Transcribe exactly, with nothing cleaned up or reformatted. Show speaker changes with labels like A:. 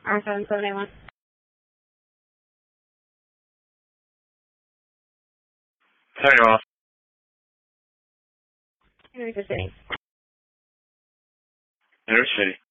A: R seven seven eight one.
B: Turn it off.
A: Inner City.
B: Inner City.